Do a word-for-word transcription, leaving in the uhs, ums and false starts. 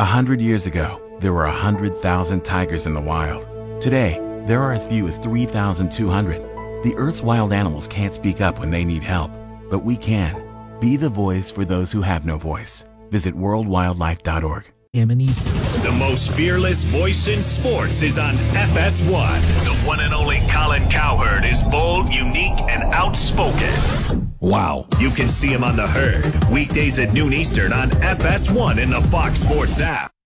A hundred years ago, there were a hundred thousand tigers in the wild. Today, there are as few as three thousand two hundred. The Earth's wild animals can't speak up when they need help, but we can. Be the voice for those who have no voice. Visit world wildlife dot org. The most fearless voice in sports is on F S one. The one and only Colin Cowherd is bold, unique, and outspoken. Wow. You can see him on The Herd, weekdays at noon Eastern on F S one in the Fox Sports app.